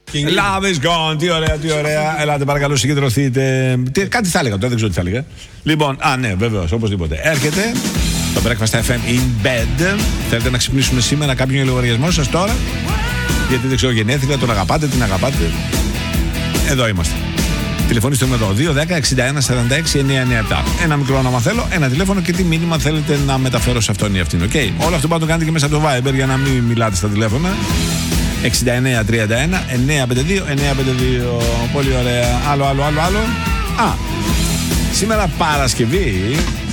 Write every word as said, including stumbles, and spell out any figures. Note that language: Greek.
Love is gone, τι ωραία, τι ωραία. Ελάτε παρακαλώ, συγκεντρωθείτε. Τι, κάτι θα έλεγα τώρα, δεν ξέρω τι θα έλεγα. Λοιπόν, α ναι, βεβαίως, οπωσδήποτε. Έρχεται το Breakfast εφ εμ in bed. Θέλετε να ξυπνήσουμε σήμερα κάποιον για λογαριασμό σας τώρα? Γιατί δεν ξέρω γενέθλια, τον αγαπάτε, την αγαπάτε. Εδώ είμαστε. Τηλεφωνήστε με εδώ, δύο δέκα εξήντα ένα σαράντα έξι εννιακόσια ενενήντα επτά. Ένα μικρό όνομα θέλω, ένα τηλέφωνο και τι μήνυμα θέλετε να μεταφέρω σε αυτόν ή αυτήν. Okay. Όλο αυτό πάτε το κάνετε και μέσα από το Viber για να μην μιλάτε στα τηλέφωνα. εξήντα εννέα τριάντα ένα εννιακόσια πενήντα δύο εννιακόσια πενήντα δύο. Πολύ ωραία. Άλλο, άλλο, άλλο, άλλο. Α, σήμερα Παρασκευή.